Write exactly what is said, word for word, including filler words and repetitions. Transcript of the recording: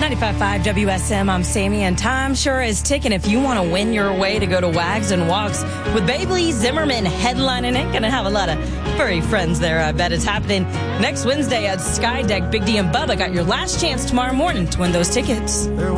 ninety-five point five W S M, I'm Sammy, and time sure is ticking if you want to win your way to go to Wags and Walks with Bailey Zimmerman headlining it. Gonna have a lot of furry friends there. I bet it's happening next Wednesday at Skydeck. Big D and Bubba got your last chance tomorrow morning to win those tickets.